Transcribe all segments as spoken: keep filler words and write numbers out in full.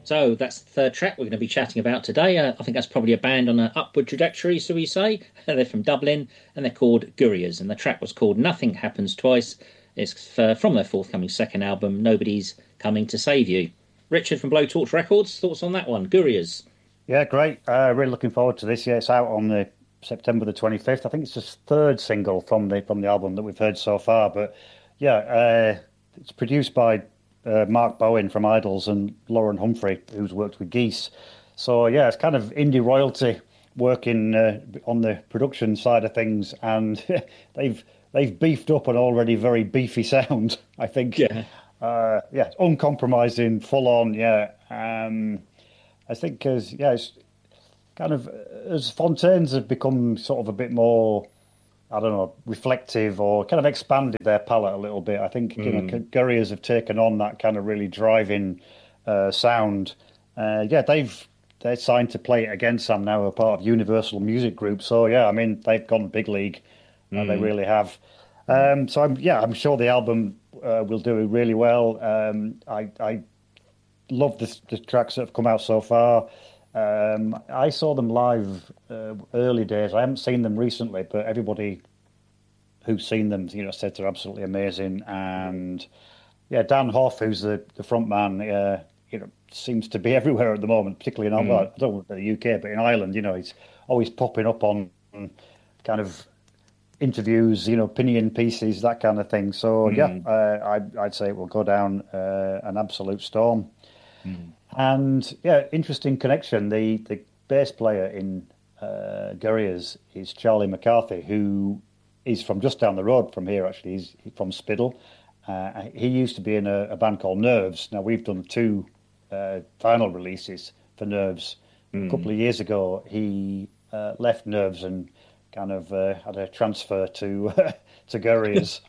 So that's the third track we're going to be chatting about today. Uh, I think that's probably a band on an upward trajectory, so we say. They're from Dublin and they're called Gurias, and the track was called Nothing Happens Twice. It's uh, from their forthcoming second album, Nobody's Coming to Save You. Richard from Blowtorch Records, thoughts on that one? Gurias. Yeah, great. Uh, really looking forward to this. Yeah, it's out on the September the twenty-fifth. I think it's the third single from the from the album that we've heard so far. But yeah, uh, it's produced by uh, Mark Bowen from Idols and Lauren Humphrey, who's worked with Geese. So yeah, it's kind of indie royalty working uh, on the production side of things, and they've they've beefed up an already very beefy sound. I think. Yeah. Uh, yeah, it's uncompromising, full on. Yeah. Um, I think as yeah, it's kind of as Fontaines have become sort of a bit more, I don't know, reflective or kind of expanded their palette a little bit. I think you know Mm. Gurriers have taken on that kind of really driving uh, sound. Uh, yeah, they've they're signed to Play It Again, Sam, now a part of Universal Music Group. So yeah, I mean they've gone big league. Uh, they Mm. really have. Um, so I'm yeah, I'm sure the album uh, will do really well. Um, I I love the, the tracks that have come out so far. Um, I saw them live uh, early days. I haven't seen them recently, but everybody who's seen them, you know, said they're absolutely amazing. And yeah, Dan Hoff, who's the the front man, uh, you know, seems to be everywhere at the moment, particularly in well, Mm. I don't know about the U K, but in Ireland, you know, he's always popping up on kind of interviews, you know, opinion pieces, that kind of thing. So yeah, Mm. uh, I'd I'd say it will go down uh, an absolute storm. Mm. And yeah, interesting connection. The the bass player in uh, Gurriers is Charlie McCarthy, who is from just down the road from here. Actually, he's from Spiddle. Uh, he used to be in a, a band called Nerves. Now we've done two uh, final releases for Nerves. A couple Mm. of years ago, he uh, left Nerves and kind of uh, had a transfer to to Gurriers.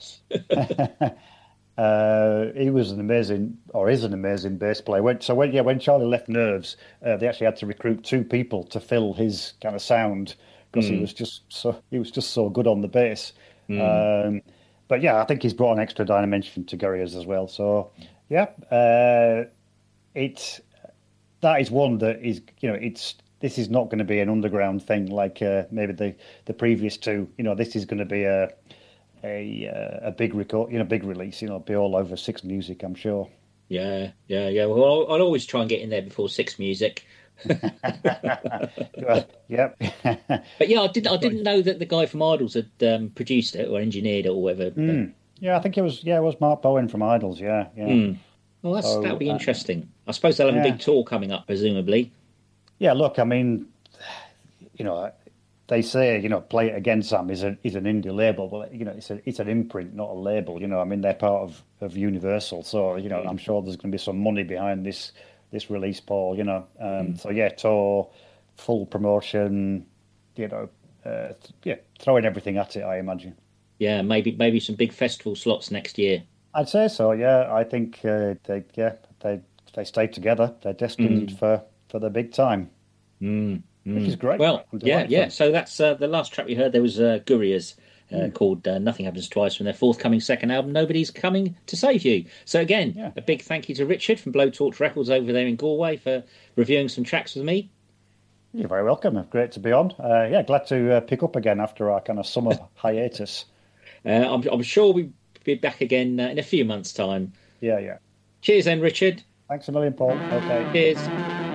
Uh, he was an amazing, or is an amazing bass player. When, so when yeah, when Charlie left Nerves, uh, they actually had to recruit two people to fill his kind of sound because he Mm. was just so he was just so good on the bass. Mm. Um, but yeah, I think he's brought an extra dimension to Gurriers as well. So yeah, uh, it's that is one that is you know it's this is not going to be an underground thing like uh, maybe the the previous two. You know, this is going to be a a uh, a big record, you know, big release. You know, be all over Six Music, I'm sure. Yeah, yeah, yeah. Well, I'll, I'll always try and get in there before Six Music. Well, yep. But yeah, I didn't I It's got- didn't know that the guy from Idols had um, produced it or engineered it or whatever. But Mm. Yeah, I think it was. Yeah, it was Mark Bowen from Idols. Yeah, yeah. mm. Well, that's that'll So be uh, interesting. I suppose they'll have a yeah, big tour coming up, presumably. yeah. Look, I mean, you know, they say you know, Play It Again, Sam is a is an indie label. Well, you know, it's a it's an imprint, not a label. You know, I mean, they're part of of Universal, so you know, I'm Mm. sure there's going to be some money behind this this release, Paul. You know, um, Mm. so yeah, tour, full promotion. You know, uh, th- yeah, throwing everything at it, I imagine. Yeah, maybe maybe some big festival slots next year. I'd say so. Yeah, I think uh, they yeah they they stay together. They're destined Mm. for for the big time, Mm. which is Mm. great. Well, I'm yeah, delighted for yeah. them. So that's uh, the last track we heard. There was uh, Gurias uh, Mm, called uh, Nothing Happens Twice from their forthcoming second album, Nobody's Coming to Save You. So again, yeah, a big thank you to Richard from Blowtorch Records over there in Galway for reviewing some tracks with me. you're very welcome. Great to be on. Uh, yeah, glad to uh, pick up again after our kind of summer hiatus. Uh, I'm, I'm sure we'll be back again uh, in a few months' time. Yeah, yeah. Cheers then, Richard. Thanks a million, Paul. Okay. Cheers.